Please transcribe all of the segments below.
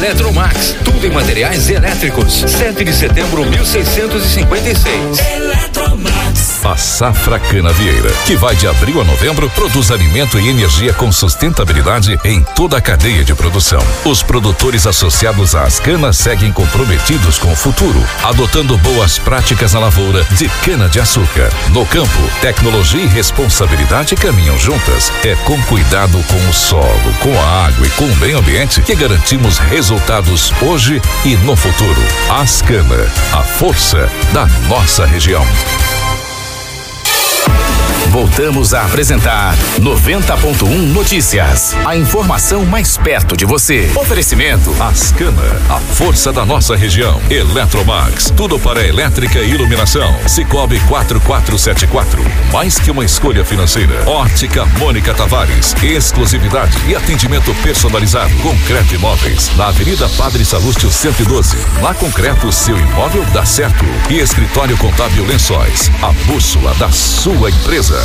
Eletromax, tudo em materiais elétricos. 7 de setembro, 1656. Eletromax. A Safra Canavieira, que vai de abril a novembro, produz alimento e energia com sustentabilidade em toda a cadeia de produção. Os produtores associados à Ascana seguem comprometidos com o futuro, adotando boas práticas na lavoura de cana-de-açúcar. No campo, tecnologia e responsabilidade caminham juntas. É com cuidado com o solo, com a água e com o meio ambiente que garantimos resultados hoje e no futuro. Ascana, a força da nossa região. Voltamos a apresentar 90.1 Notícias. A informação mais perto de você. Oferecimento Ascana, a força da nossa região. Eletromax, tudo para elétrica e iluminação. Cicobi 4474, mais que uma escolha financeira. Ótica Mônica Tavares, exclusividade e atendimento personalizado. Concreto Imóveis, na Avenida Padre Salúcio 112. Na Concreto, seu imóvel dá certo. E Escritório Contábil Lençóis, a bússola da sua empresa.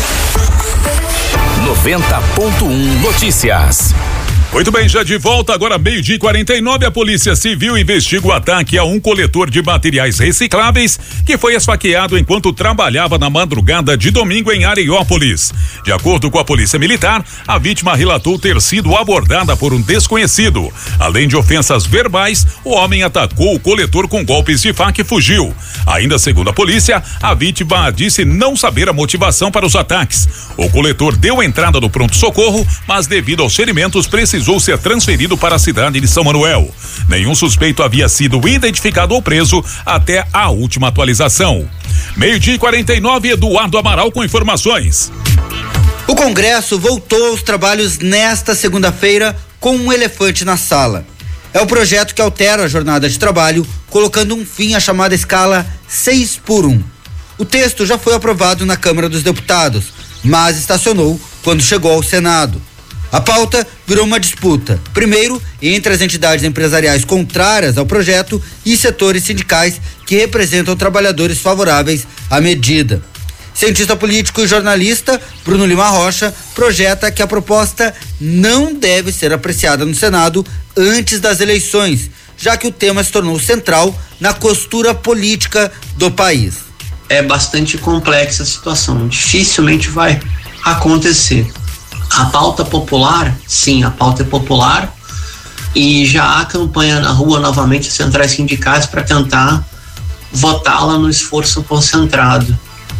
90.1 Notícias. Muito bem, já de volta, agora 12:49, a Polícia Civil investiga o ataque a um coletor de materiais recicláveis que foi esfaqueado enquanto trabalhava na madrugada de domingo em Areiópolis. De acordo com a Polícia Militar, a vítima relatou ter sido abordada por um desconhecido. Além de ofensas verbais, o homem atacou o coletor com golpes de faca e fugiu. Ainda segundo a polícia, a vítima disse não saber a motivação para os ataques. O coletor deu entrada no pronto-socorro, mas devido aos ferimentos precisou ser transferido para a cidade de São Manuel. Nenhum suspeito havia sido identificado ou preso até a última atualização. 12:49, Eduardo Amaral com informações. O Congresso voltou aos trabalhos nesta segunda-feira com um elefante na sala. É o projeto que altera a jornada de trabalho, colocando um fim à chamada escala 6x1. O texto já foi aprovado na Câmara dos Deputados, mas estacionou quando chegou ao Senado. A pauta virou uma disputa, primeiro entre as entidades empresariais contrárias ao projeto e setores sindicais que representam trabalhadores favoráveis à medida. Cientista político e jornalista Bruno Lima Rocha projeta que a proposta não deve ser apreciada no Senado antes das eleições, já que o tema se tornou central na costura política do país. É bastante complexa a situação, dificilmente vai acontecer. A pauta popular, sim, a pauta é popular e já há campanha na rua novamente, centrais sindicais, para tentar votá-la no esforço concentrado.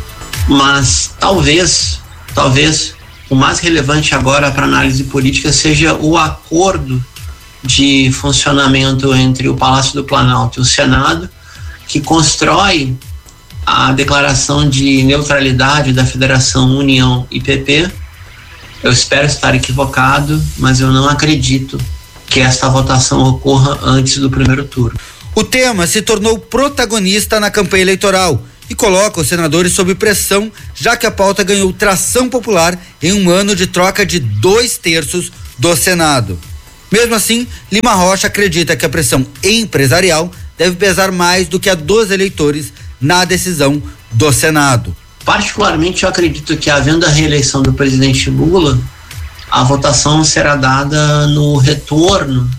Mas talvez o mais relevante agora para análise política seja o acordo de funcionamento entre o Palácio do Planalto e o Senado, que constrói a declaração de neutralidade da Federação União e PP. Eu espero estar equivocado, mas eu não acredito que esta votação ocorra antes do primeiro turno. O tema se tornou protagonista na campanha eleitoral e coloca os senadores sob pressão, já que a pauta ganhou tração popular em um ano de troca de 2/3 do Senado. Mesmo assim, Lima Rocha acredita que a pressão empresarial deve pesar mais do que a dos eleitores na decisão do Senado. Particularmente, eu acredito que, havendo a reeleição do presidente Lula, a votação será dada no retorno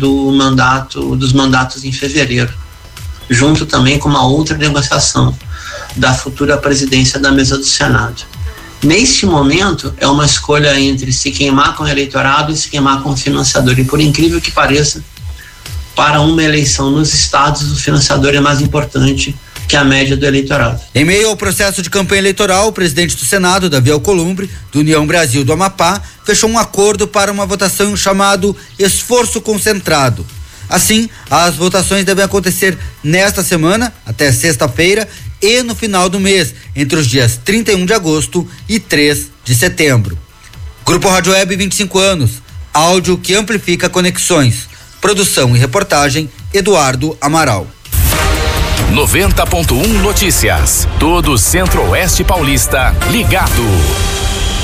dos mandatos em fevereiro, junto também com uma outra negociação da futura presidência da mesa do Senado. Neste momento, é uma escolha entre se queimar com o eleitorado e se queimar com o financiador. E, por incrível que pareça, para uma eleição nos estados, o financiador é mais importante que a média do eleitorado. Em meio ao processo de campanha eleitoral, o presidente do Senado, Davi Alcolumbre, do União Brasil do Amapá, fechou um acordo para uma votação chamado Esforço Concentrado. Assim, as votações devem acontecer nesta semana, até sexta-feira, e no final do mês, entre os dias 31 de agosto e 3 de setembro. Grupo Rádio Web, 25 anos, áudio que amplifica conexões. Produção e reportagem, Eduardo Amaral. 90.1 Notícias. Todo o Centro-Oeste Paulista ligado.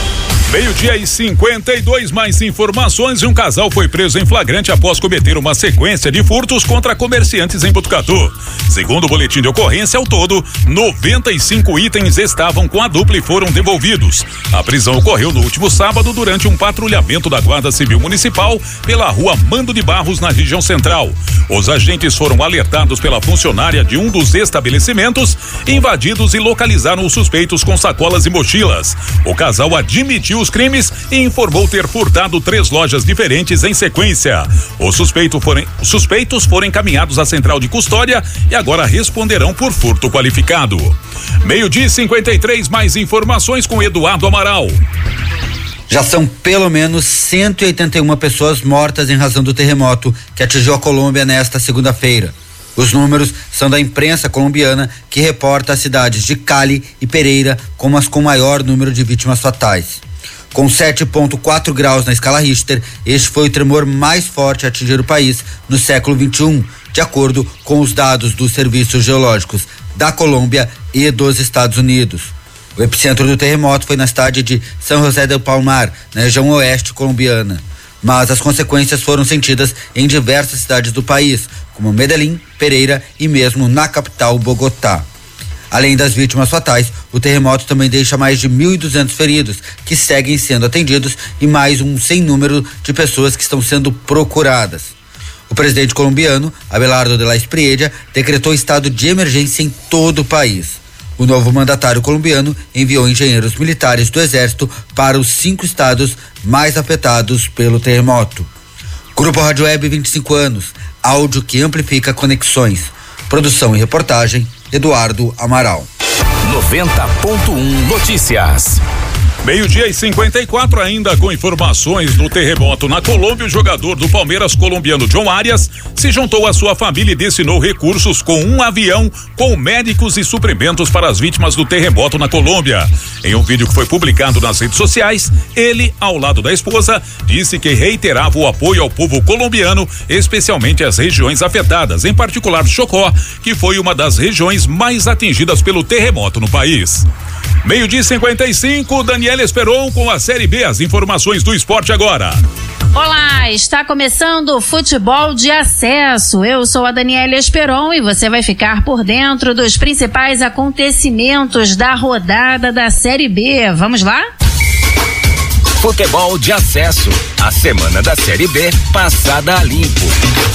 Meio-dia e 52, mais informações. Um casal foi preso em flagrante após cometer uma sequência de furtos contra comerciantes em Botucatu. Segundo o boletim de ocorrência, ao todo, 95 itens estavam com a dupla e foram devolvidos. A prisão ocorreu no último sábado durante um patrulhamento da Guarda Civil Municipal pela rua Mando de Barros, na região central. Os agentes foram alertados pela funcionária de um dos estabelecimentos, invadidos e localizaram os suspeitos com sacolas e mochilas. O casal admitiu os crimes e informou ter furtado 3 lojas diferentes em sequência. Os suspeitos foram encaminhados à central de custódia e agora responderão por furto qualificado. Meio-dia e 53, mais informações com Eduardo Amaral. Já são pelo menos 181 pessoas mortas em razão do terremoto que atingiu a Colômbia nesta segunda-feira. Os números são da imprensa colombiana, que reporta as cidades de Cali e Pereira como as com maior número de vítimas fatais. Com 7,4 graus na escala Richter, este foi o tremor mais forte a atingir o país no século XXI, de acordo com os dados dos serviços geológicos da Colômbia e dos Estados Unidos. O epicentro do terremoto foi na cidade de São José del Palmar, na região oeste colombiana. Mas as consequências foram sentidas em diversas cidades do país, como Medellín, Pereira e mesmo na capital, Bogotá. Além das vítimas fatais, o terremoto também deixa mais de 1.200 feridos, que seguem sendo atendidos, e mais um sem número de pessoas que estão sendo procuradas. O presidente colombiano, Abelardo de la Espriella, decretou estado de emergência em todo o país. O novo mandatário colombiano enviou engenheiros militares do Exército para os 5 estados mais afetados pelo terremoto. Grupo Rádio Web, 25 anos, áudio que amplifica conexões. Produção e reportagem, Eduardo Amaral. 90.1 Notícias. Meio-dia e 54, ainda com informações do terremoto na Colômbia. O jogador do Palmeiras colombiano John Arias se juntou à sua família e destinou recursos com um avião com médicos e suprimentos para as vítimas do terremoto na Colômbia. Em um vídeo que foi publicado nas redes sociais, ele, ao lado da esposa, disse que reiterava o apoio ao povo colombiano, especialmente às regiões afetadas, em particular Chocó, que foi uma das regiões mais atingidas pelo terremoto no país. Meio-dia e 55, Daniela Esperon com a Série B. As informações do esporte agora. Olá, está começando o Futebol de Acesso. Eu sou a Daniela Esperon e você vai ficar por dentro dos principais acontecimentos da rodada da Série B. Vamos lá? Futebol de Acesso. A semana da Série B passada a limpo.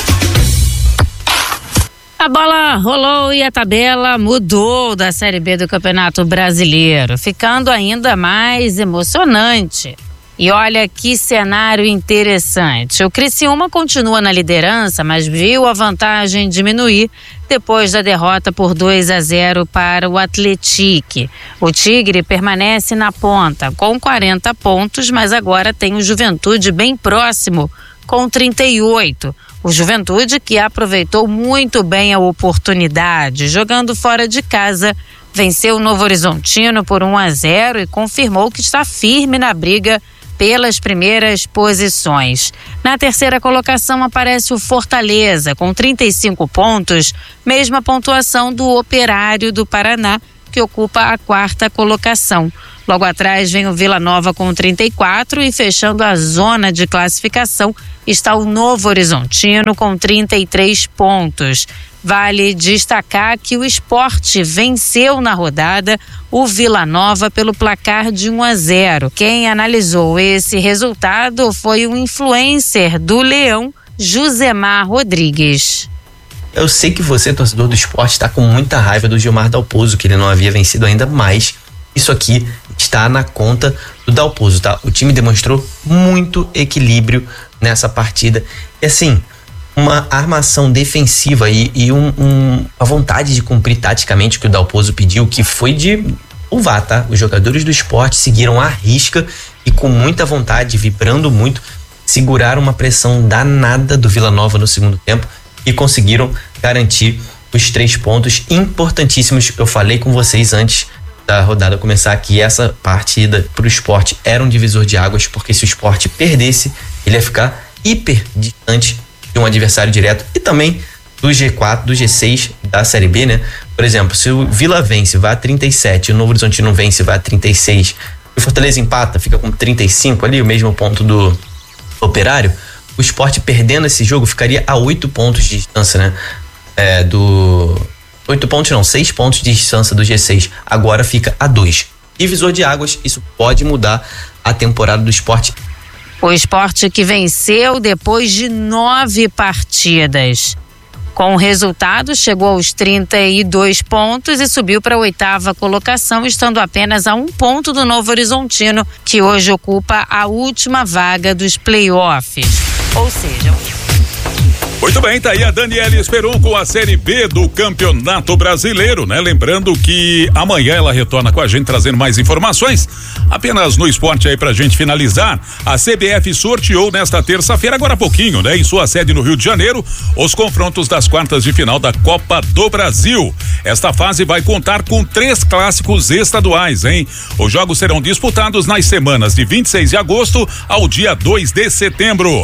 A bola rolou e a tabela mudou da Série B do Campeonato Brasileiro, ficando ainda mais emocionante. E olha que cenário interessante. O Criciúma continua na liderança, mas viu a vantagem diminuir depois da derrota por 2-0 para o Atlético. O Tigre permanece na ponta com 40 pontos, mas agora tem o Juventude bem próximo, com 38. O Juventude, que aproveitou muito bem a oportunidade, jogando fora de casa, venceu o Novo Horizontino por 1-0 e confirmou que está firme na briga pelas primeiras posições. Na terceira colocação aparece o Fortaleza, com 35 pontos, mesma pontuação do Operário do Paraná, que ocupa a 4ª colocação. Logo atrás vem o Vila Nova com 34 e fechando a zona de classificação está o Novo Horizontino com 33 pontos. Vale destacar que o Sport venceu na rodada o Vila Nova pelo placar de 1-0. Quem analisou esse resultado foi o influencer do Leão, Josemar Rodrigues. Eu sei que você, torcedor do Sport, está com muita raiva do Gilmar Dalpozo, que ele não havia vencido ainda, mas isso aqui está na conta do Dalpozo, tá? O time demonstrou muito equilíbrio nessa partida. E assim, uma armação defensiva e a vontade de cumprir taticamente o que o Dalpozo pediu, que foi de louvar, tá? Os jogadores do Sport seguiram à risca e com muita vontade, vibrando muito, seguraram uma pressão danada do Vila Nova no segundo tempo e conseguiram garantir os 3 pontos importantíssimos. Eu falei com vocês antes da rodada começar que essa partida pro Sport era um divisor de águas, porque se o Sport perdesse, ele ia ficar hiper distante de um adversário direto e também do G4, do G6 da Série B, né? Por exemplo, se o Vila vence, vai a 37, o Novo Horizontino vence, vai a 36, O Fortaleza empata, fica com 35 ali, o mesmo ponto do Operário. O Sport perdendo esse jogo ficaria a 8 pontos de distância, né? 6 pontos de distância do G6. Agora fica a 2. Divisor de águas, isso pode mudar a temporada do Sport. O Sport que venceu depois de 9 partidas. Com o resultado, chegou aos 32 pontos e subiu para a 8ª colocação, estando apenas a 1 ponto do Novo Horizontino, que hoje ocupa a última vaga dos playoffs. Ou seja... Muito bem, tá aí a Daniela Esperon com a Série B do Campeonato Brasileiro, né? Lembrando que amanhã ela retorna com a gente trazendo mais informações. Apenas no esporte aí pra gente finalizar, a CBF sorteou nesta terça-feira, agora há pouquinho, né? Em sua sede no Rio de Janeiro, os confrontos das quartas de final da Copa do Brasil. Esta fase vai contar com 3 clássicos estaduais, hein? Os jogos serão disputados nas semanas de 26 de agosto ao dia 2 de setembro.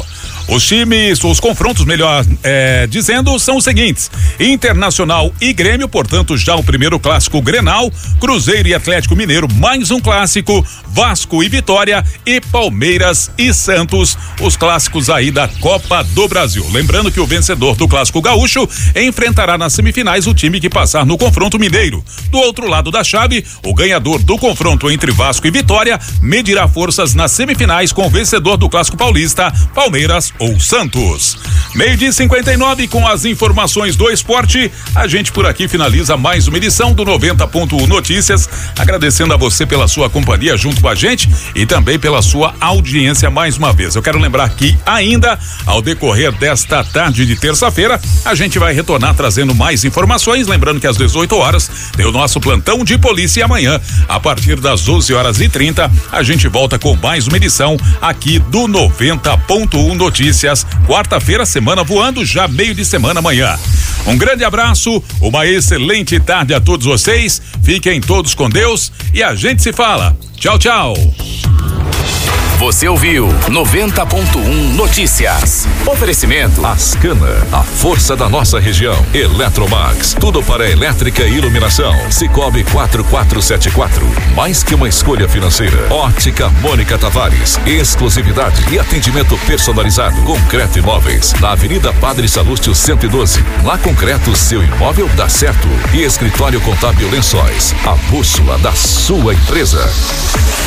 Os confrontos, melhor dizendo, são os seguintes: Internacional e Grêmio, portanto já o primeiro clássico Grenal, Cruzeiro e Atlético Mineiro, mais um clássico, Vasco e Vitória e Palmeiras e Santos, os clássicos aí da Copa do Brasil. Lembrando que o vencedor do Clássico Gaúcho enfrentará nas semifinais o time que passar no confronto mineiro. Do outro lado da chave, o ganhador do confronto entre Vasco e Vitória medirá forças nas semifinais com o vencedor do Clássico Paulista, Palmeiras ou Santos. 12:59 com as informações do esporte. A gente por aqui finaliza mais uma edição do 90.1 Notícias, agradecendo a você pela sua companhia junto com a gente e também pela sua audiência mais uma vez. Eu quero lembrar que ainda ao decorrer desta tarde de terça-feira, a gente vai retornar trazendo mais informações, lembrando que às 18 horas tem o nosso plantão de polícia e amanhã, a partir das 12h30, a gente volta com mais uma edição aqui do 90.1 Notícias. Quarta-feira, semana voando, já meio de semana amanhã. Um grande abraço, uma excelente tarde a todos vocês, fiquem todos com Deus e a gente se fala. Tchau, tchau. Você ouviu 90.1 Notícias. Oferecimento Ascana, a força da nossa região. Eletromax, tudo para elétrica e iluminação. Cicobi 4474, mais que uma escolha financeira. Ótica Mônica Tavares, exclusividade e atendimento personalizado. Concreto Imóveis, na Avenida Padre Salúcio 112. Na Concreto, seu imóvel dá certo. E Escritório Contábil Lençóis, a bússola da sua empresa.